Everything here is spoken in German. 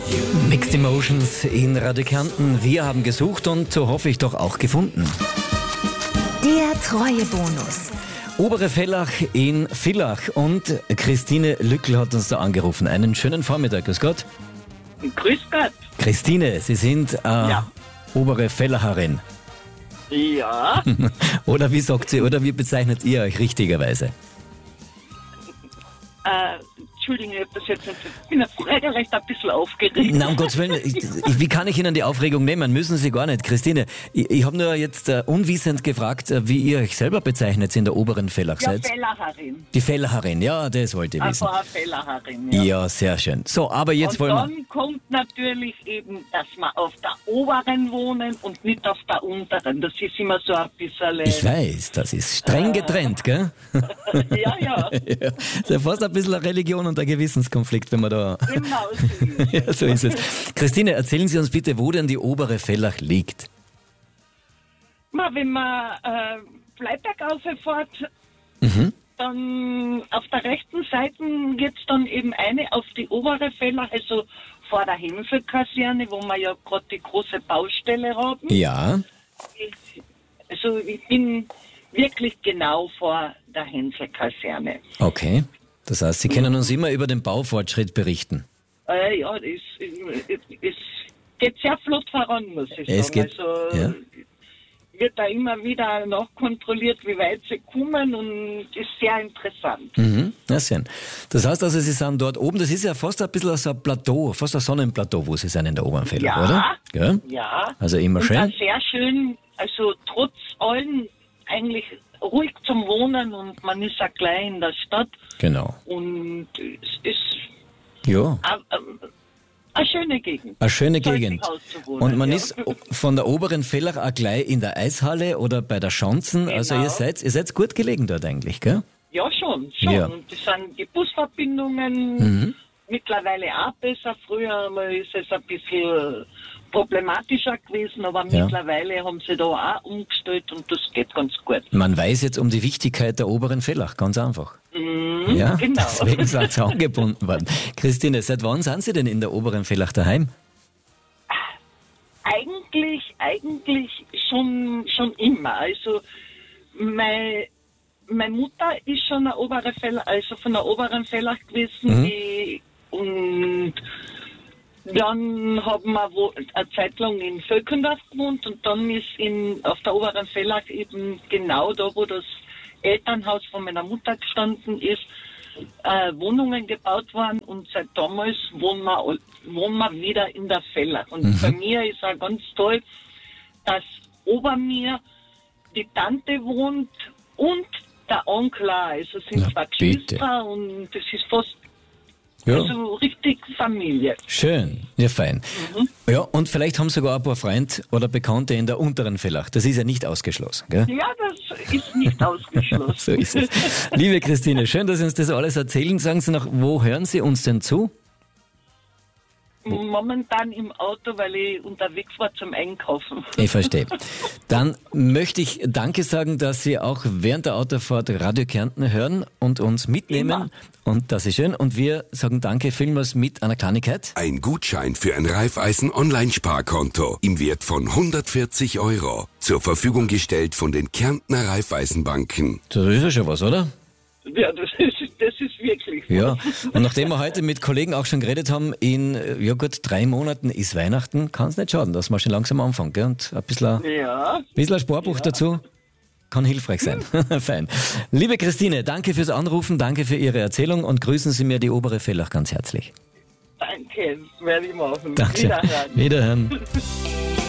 Mixed Emotions in Radio Kärnten. Wir haben gesucht und so hoffe ich doch auch gefunden. Der Treuebonus. Obere Vellach in Villach und Christine Lückl hat uns da angerufen. Einen schönen Vormittag, grüß Gott. Grüß Gott. Christine, Sie sind Obere Vellacherin. Ja, Oder wie sagt sie, oder wie bezeichnet ihr euch richtigerweise? Entschuldigung, ich hab das jetzt nicht. Ich bin regelrecht ein bisschen aufgeregt. Na, um Gottes Willen, wie kann ich Ihnen die Aufregung nehmen? Müssen Sie gar nicht. Christine, ich habe nur jetzt unwissend gefragt, wie ihr euch selber bezeichnet in der oberen Vellach Ja, seid. Fellacherin. Die Vellacherin, ja, das wollte ich wissen. Also eine Fellacherin, ja. Ja, sehr schön. So, aber jetzt Und wollen wir... dann kommt natürlich eben, dass wir auf der oberen wohnen und nicht auf der unteren. Das ist immer so ein bisschen... Ich weiß, das ist streng getrennt, gell? Ja, ja, Ja, das ist ja fast ein bisschen eine Religion und ein Gewissenskonflikt, wenn man da... genau so ist. Ja, so ist es. Christine, erzählen Sie uns bitte, wo denn die obere Vellach liegt. Wenn man Bleibergauf fährt, dann auf der rechten Seite geht's dann eben eine auf die obere Vellach, also vor der Hänselkaserne, wo wir ja gerade die große Baustelle haben. Ja, Also ich bin wirklich genau vor der Hänselkaserne. okay. Das heißt, Sie können uns immer über den Baufortschritt berichten. Ja, es geht sehr flott voran, muss ich sagen. Es geht, also ja. wird da immer wieder nachkontrolliert, wie weit sie kommen und ist sehr interessant. Mhm, ja, schön. Das heißt also, Sie sind dort oben, das ist ja fast ein bisschen so ein Plateau, fast ein Sonnenplateau, wo Sie sind in der oberen Vellach, Ja. oder? Ja. Ja. Also immer Und schön. auch sehr schön, also trotz allem eigentlich ruhig zum Wohnen und man ist ja gleich in der Stadt Genau. und es ist Ja. eine schöne Gegend. Eine schöne Solche Gegend. Haus zu wohnen, Und man ja. ist von der oberen Vellach auch gleich in der Eishalle oder bei der Schanzen. Also Genau. ihr seid gut gelegen dort eigentlich, gell? Ja, schon. Ja. Und das sind die Busverbindungen mittlerweile auch besser. Früher ist es ein bisschen problematischer gewesen, aber Ja. mittlerweile haben sie da auch umgestellt und das geht ganz gut. Man weiß jetzt um die Wichtigkeit der oberen Vellach, ganz einfach. Ja, genau. deswegen seid ihr angebunden worden. Christine, seit wann sind Sie denn in der oberen Vellach daheim? Eigentlich schon immer. Also meine Mutter ist schon eine obere Vellach, also von der oberen Vellach gewesen und dann haben wir eine Zeit lang in Völkendorf gewohnt und dann ist auf der oberen Vellach eben genau da, wo das Elternhaus von meiner Mutter gestanden ist, Wohnungen gebaut worden und seit damals wohnen wir wieder in der Vellach. Und bei mir ist auch ganz toll, dass ober mir die Tante wohnt und der Onkel auch. Also sind Na, zwei bitte. Geschwister und das ist fast Ja. also richtig Familie. Schön, ja fein. Ja, und vielleicht haben sogar ein paar Freunde oder Bekannte in der unteren Vellach. Das ist ja nicht ausgeschlossen, gell? Ja, das ist nicht ausgeschlossen. So ist es. Liebe Christine, schön, dass Sie uns das alles erzählen. Sagen Sie noch, wo hören Sie uns denn zu? Momentan im Auto, weil ich unterwegs war zum Einkaufen. Ich verstehe. Dann möchte ich Danke sagen, dass Sie auch während der Autofahrt Radio Kärnten hören und uns mitnehmen. Immer. Und das ist schön. Und wir sagen Danke vielmals mit einer Kleinigkeit. Ein Gutschein für ein Raiffeisen Online-Sparkonto im Wert von 140 €. Zur Verfügung gestellt von den Kärntner Raiffeisenbanken. Das ist ja schon was, oder? Ja, das ist wirklich. Ja. Und nachdem wir heute mit Kollegen auch schon geredet haben, in, ja gut, 3 Monaten ist Weihnachten, kann es nicht schaden, dass man schon langsam anfangen, gell? Und ein bisschen ein Sparbuch dazu kann hilfreich sein. Fein. Liebe Christine, danke fürs Anrufen, danke für Ihre Erzählung und grüßen Sie mir die obere Vellach ganz herzlich. Danke, das werde ich machen. Danke. Wiederhören. Wiederhören.